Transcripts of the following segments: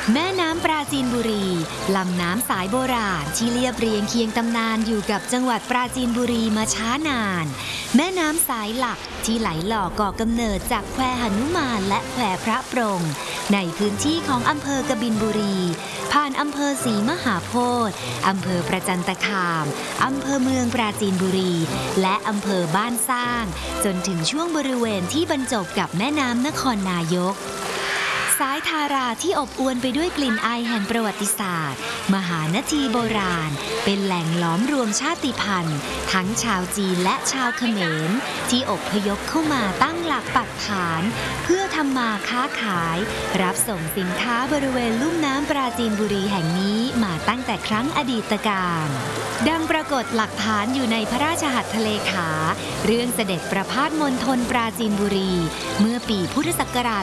แม่น้ำปราจีนบุรีลำน้ำสายโบราณที่เรียบเรียงเคียงตำนานอยู่กับจังหวัดปราจีนบุรีมาช้านานแม่น้ำสายหลักที่ไหลหล่อก่อกำเนิดจากแควหนุมานและแควพระปรงในพื้นที่ของอำเภอกบินบุรีผ่านอำเภอศรีมหาโพธิ์อำเภอประจันตคามอำเภอเมืองปราจีนบุรีและอำเภอบ้านสร้างจนถึงช่วงบริเวณที่บรรจบกับแม่น้ำนครนายกสายทาราที่อบอวลไปด้วยกลิ่นอายแห่งประวัติศาสตร์มหานาทีโบราณเป็นแหล่งหลอมรวมชาติพันธุ์ทั้งชาวจีนและชาวเขมรที่อพยพเข้ามาตั้งหลักปักฐานเพื่อทำมาค้าขายรับส่งสินค้าบริเวณลุ่มน้ำปราจีนบุรีแห่งนี้มาตั้งแต่ครั้งอดีตการดังปรากฏหลักฐานอยู่ในพระราชหัตถเลขาเรื่องเสด็จประพาสมณฑลปราจีนบุรีเมื่อปีพุทธศักราช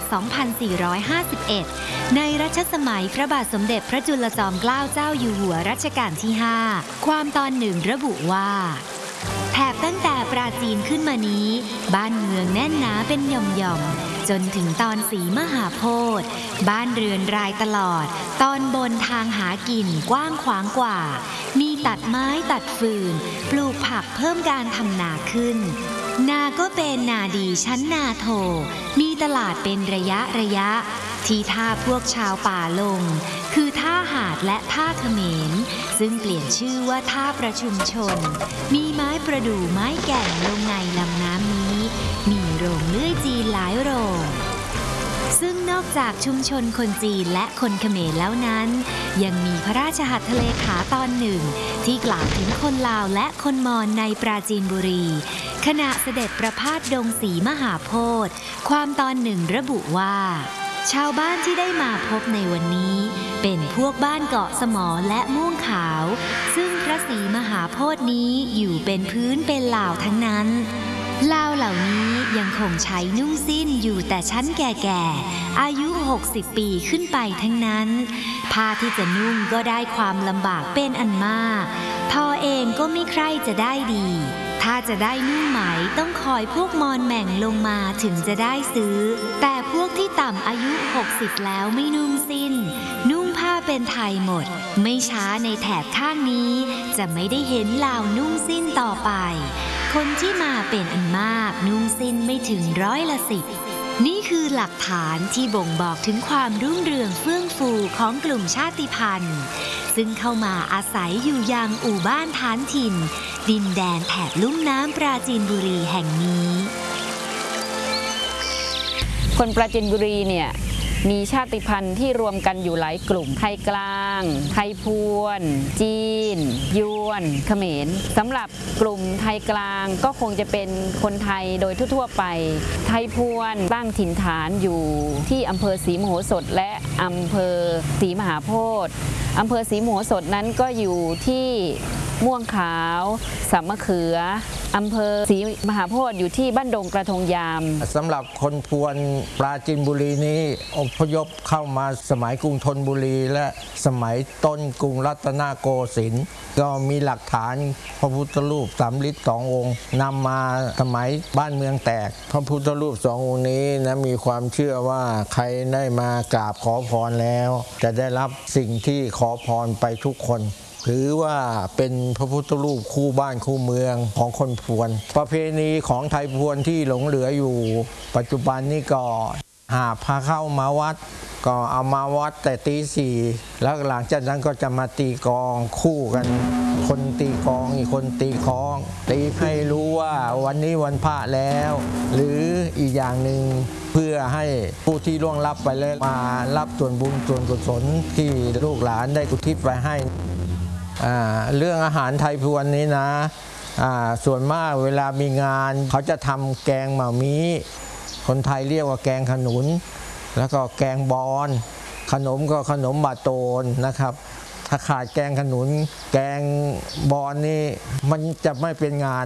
2451 ในรัชสมัยพระบาทสมเด็จพระจุลจอมเกล้าเจ้าอยู่หัวรัชกาลที่ 5 ความตอนหนึ่งระบุว่าแถบตั้งแต่ปราจีนขึ้นมานี้บ้านเมืองแน่นหนาเป็นหย่อมๆจนถึงตอนศรีมหาโพธิ์บ้านเรือนรายตลอดตอนบนทางหากินกว้างขวางกว่ามีตัดไม้ตัดฟืนปลูกผักเพิ่มการทำนาขึ้นนาก็เป็นนาดีชั้นนาโถมีตลาดเป็นระยะที่ท่าพวกชาวป่าลงคือท่าหาดและท่าเขมรซึ่งเปลี่ยนชื่อว่าท่าประชุมชนมีไม้ประดู่ไม้แก่นลงในลำน้ำนี้มีโรงเลื่อยจีนหลายโรงซึ่งนอกจากชุมชนคนจีนและคนเขมรแล้วนั้นยังมีพระราชหัตถเลขาตอนหนึ่งที่กล่าวถึงคนลาวและคนมอญในปราจีนบุรีขณะเสด็จประพาสดงศรีมหาโพธิ์ความตอนหนึ่งระบุว่าชาวบ้านที่ได้มาพบในวันนี้เป็นพวกบ้านเกาะสมอและม่วงขาวซึ่งพระศรีมหาโพธิ์นี้อยู่เป็นพื้นเป็นลาวทั้งนั้นลาวเหล่านี้ยังคงใช้นุ่งสิ้นอยู่แต่ชั้นแก่ๆอายุ60 ปีขึ้นไปทั้งนั้นผ้าที่จะนุ่งก็ได้ความลำบากเป็นอันมากทอเองก็ไม่ใคร่จะได้ดีถ้าจะได้นุ่งไหมต้องคอยพวกมอญแหม่งลงมาถึงจะได้ซื้อแต่พวกที่ต่ำอายุ60แล้วไม่นุ่งสิ้นนุ่งผ้าเป็นไทยหมดไม่ช้าในแถบข้างนี้จะไม่ได้เห็นลาวนุ่งสิ้นต่อไปคนที่มาเป็นอันมากนุ่งสิ้นไม่ถึง10%นี่คือหลักฐานที่บ่งบอกถึงความรุ่งเรืองเฟื่องฟูของกลุ่มชาติพันธุ์ซึ่งเข้ามาอาศัยอยู่ยังอู่บ้านฐานถิ่นดินแดนแถบลุ่มน้ำปราจีนบุรีแห่งนี้คนปราจีนบุรีเนี่ยมีชาติพันธุ์ที่รวมกันอยู่หลายกลุ่มไทยกลางไทยพวนจีนยวนเขมรสำหรับกลุ่มไทยกลางก็คงจะเป็นคนไทยโดยทั่วๆไปไทยพวนตั้งถิ่นฐานอยู่ที่อำเภอศรีมโหสถและอำเภอศรีมหาโพธิ์อำเภอศรีมโหสถนั้นก็อยู่ที่ม่วงขาวสัมมะเขืออำเภอศรีมหาโพธิ์อยู่ที่บ้านดงกระทงยามสำหรับคนพวนปราจีนบุรีนี้อพยพเข้ามาสมัยกรุงธนบุรีและสมัยต้นกรุงรัตนโกสินทร์ก็มีหลักฐานพระพุทธรูป3 ฤทธิ์ 2 องค์นำมาสมัยบ้านเมืองแตกพระพุทธรูป2 องค์นี้นะมีความเชื่อว่าใครได้มากราบขอพรแล้วจะได้รับสิ่งที่ขอพรไปทุกคนถือว่าเป็นพระพุทธรูปคู่บ้านคู่เมืองของคนพวนประเพณีของไทยพวนที่หลงเหลืออยู่ปัจจุบันนี้ก็หาพาเข้ามาวัดก็เอามาวัดแต่ตี 4แล้วหลังจากนั้นก็จะมาตีกลองคู่กันคนตีกลองอีกคนตีคล้องตีให้รู้ว่าวันนี้วันพระแล้วหรืออีกอย่างหนึ่งเพื่อให้ผู้ที่ล่วงลับไปแล้วมารับส่วนบุญส่วนกุศลที่ลูกหลานได้อุทิศไปให้เรื่องอาหารไทยพวนนี้นะส่วนมากเวลามีงานเขาจะทำแกงหม่ามีคนไทยเรียกว่าแกงขนุนแล้วก็แกงบอนขนมก็ขนมบาโตนนะครับถ้าขาดแกงขนุนแกงบอนนี่มันจะไม่เป็นงาน